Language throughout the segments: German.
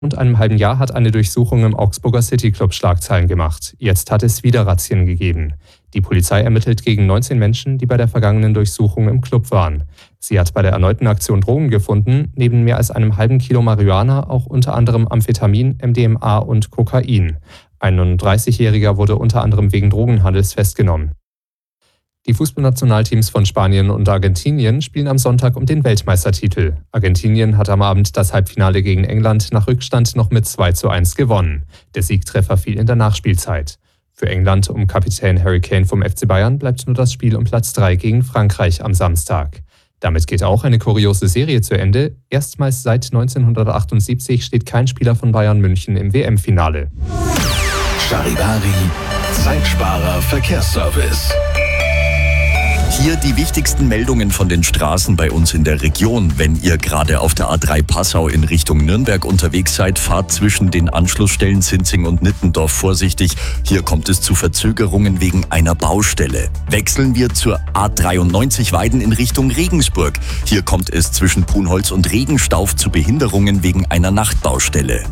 rund einem halben Jahr hat eine Durchsuchung im Augsburger City-Club Schlagzeilen gemacht. Jetzt hat es wieder Razzien gegeben. Die Polizei ermittelt gegen 19 Menschen, die bei der vergangenen Durchsuchung im Club waren. Sie hat bei der erneuten Aktion Drogen gefunden, neben mehr als einem halben Kilo Marihuana auch unter anderem Amphetamin, MDMA und Kokain. Ein 39-Jähriger wurde unter anderem wegen Drogenhandels festgenommen. Die Fußballnationalteams von Spanien und Argentinien spielen am Sonntag um den Weltmeistertitel. Argentinien hat am Abend das Halbfinale gegen England nach Rückstand noch mit 2:1 gewonnen. Der Siegtreffer fiel in der Nachspielzeit. Für England um Kapitän Harry Kane vom FC Bayern bleibt nur das Spiel um Platz 3 gegen Frankreich am Samstag. Damit geht auch eine kuriose Serie zu Ende. Erstmals seit 1978 steht kein Spieler von Bayern München im WM-Finale. Charivari, Zeitsparer Verkehrsservice. Hier die wichtigsten Meldungen von den Straßen bei uns in der Region. Wenn ihr gerade auf der A3 Passau in Richtung Nürnberg unterwegs seid, fahrt zwischen den Anschlussstellen Sinzing und Nittendorf vorsichtig. Hier kommt es zu Verzögerungen wegen einer Baustelle. Wechseln wir zur A93 Weiden in Richtung Regensburg. Hier kommt es zwischen Punholz und Regenstauf zu Behinderungen wegen einer Nachtbaustelle.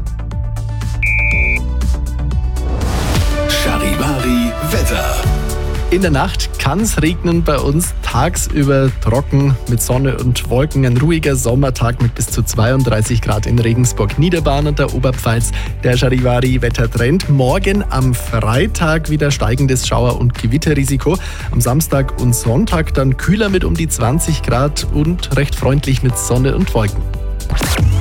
Charivari Wetter. In der Nacht kann es regnen bei uns, tagsüber trocken mit Sonne und Wolken. Ein ruhiger Sommertag mit bis zu 32 Grad in Regensburg, Niederbayern und der Oberpfalz. Der Charivari-Wettertrend. Morgen am Freitag wieder steigendes Schauer- und Gewitterrisiko. Am Samstag und Sonntag dann kühler mit um die 20 Grad und recht freundlich mit Sonne und Wolken.